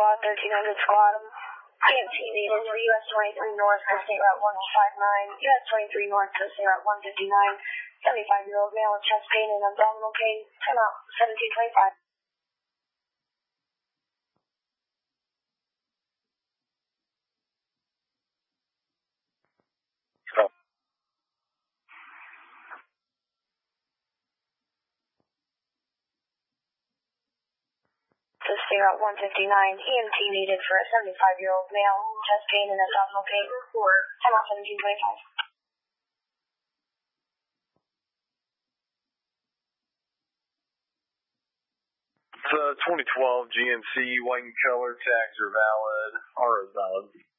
squad, 1300 squad. EMT needed for US 23 North, State Route 159, US 23 North, State Route 159, 75-year-old male with chest pain and abdominal pain, time out, 1725. State Route 159, EMT needed for a 75-year-old male, chest pain and abdominal pain, time out, 1725. It's 2012 GMC, white and color, tags are valid, RO is valid.